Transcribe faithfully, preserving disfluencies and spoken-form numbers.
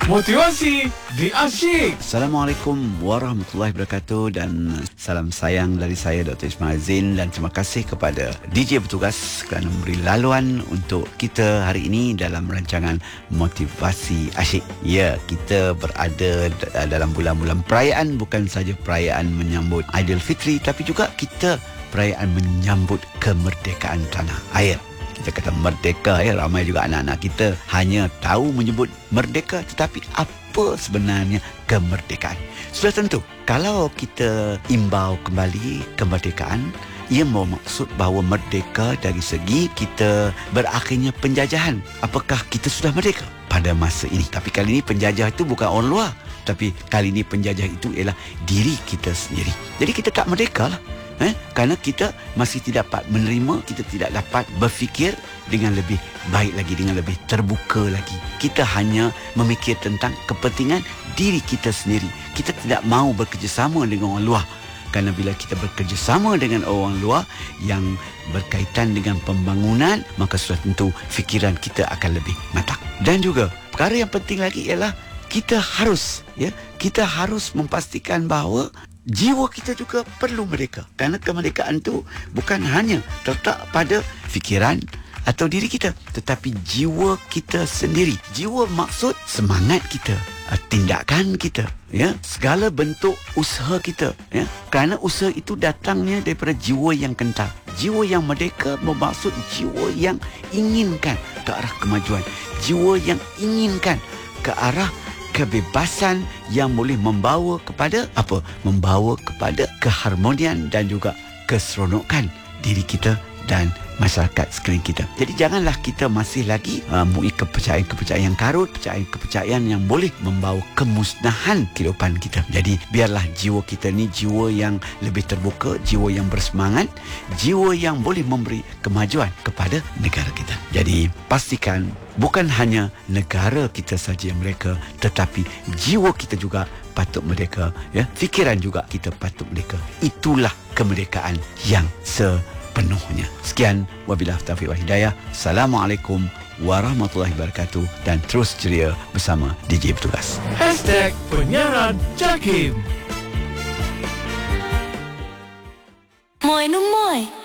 Motivasi di Asyik. Assalamualaikum warahmatullahi wabarakatuh dan salam sayang dari saya Doktor Ismail Zain, dan terima kasih kepada D J bertugas kerana memberi laluan untuk kita hari ini dalam rancangan Motivasi Asyik. Ya, kita berada dalam bulan-bulan perayaan, bukan saja perayaan menyambut Aidilfitri, tapi juga kita perayaan menyambut kemerdekaan tanah air. Kita kata merdeka, ya, ramai juga anak-anak kita hanya tahu menyebut merdeka, tetapi apa sebenarnya kemerdekaan? Sudah tentu, kalau kita imbau kembali kemerdekaan, ia bermaksud bahawa merdeka dari segi kita berakhirnya penjajahan. Apakah kita sudah merdeka pada masa ini? Tapi kali ini penjajah itu bukan orang luar, tapi kali ini penjajah itu ialah diri kita sendiri. Jadi kita tak merdeka lah. Eh, kerana kita masih tidak dapat menerima, kita tidak dapat berfikir dengan lebih baik lagi, dengan lebih terbuka lagi. Kita hanya memikir tentang kepentingan diri kita sendiri. Kita tidak mahu bekerjasama dengan orang luar. Kerana bila kita bekerjasama dengan orang luar yang berkaitan dengan pembangunan, maka sudah tentu fikiran kita akan lebih matang. Dan juga perkara yang penting lagi ialah kita harus, ya, kita harus memastikan bahawa jiwa kita juga perlu merdeka. Kerana kemerdekaan itu bukan hanya terletak pada fikiran atau diri kita, tetapi jiwa kita sendiri. Jiwa maksud semangat kita, tindakan kita, ya, segala bentuk usaha kita, ya. Kerana usaha itu datangnya daripada jiwa yang kental. Jiwa yang merdeka bermaksud jiwa yang inginkan ke arah kemajuan, jiwa yang inginkan ke arah kebebasan yang boleh membawa kepada apa? Membawa kepada keharmonian dan juga keseronokan diri kita dan masyarakat sekeliling kita. Jadi janganlah kita masih lagi uh, mempunyai kepercayaan-kepercayaan yang karut, kepercayaan-kepercayaan yang boleh membawa kemusnahan kehidupan kita. Jadi biarlah jiwa kita ni jiwa yang lebih terbuka, jiwa yang bersemangat, jiwa yang boleh memberi kemajuan kepada negara kita. Jadi pastikan bukan hanya negara kita saja yang merdeka, tetapi jiwa kita juga patut merdeka, ya. Fikiran juga kita patut merdeka. Itulah kemerdekaan yang se penuhnya. Sekian, wabillahi taufiq wal hidayah. Assalamualaikum warahmatullahi wabarakatuh, dan terus ceria bersama D J bertugas. Hashtag penyiaran Jakim. Moi no moi.